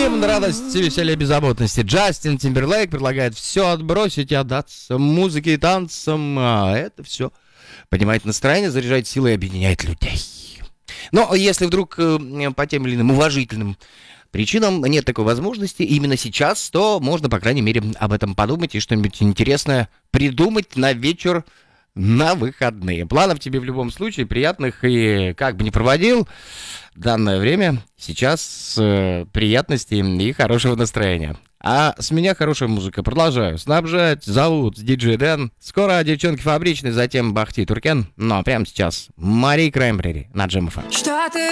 Гимн радости, веселья, беззаботности. Джастин Тимберлейк предлагает все отбросить и отдаться музыке и танцам. А это все поднимает настроение, заряжает силой и объединяет людей. Но если вдруг по тем или иным уважительным причинам нет такой возможности именно сейчас, то можно, по крайней мере, об этом подумать и что-нибудь интересное придумать на вечер на выходные. Планов тебе в любом случае приятных, и как бы ни проводил данное время, сейчас приятностей и хорошего настроения. А с меня хорошая музыка. Продолжаю снабжать. Зовут диджей Дэн. Скоро девчонки фабричные, затем Бахти Туркен. Но прямо сейчас Мари Краймбрери на Джем ФМ.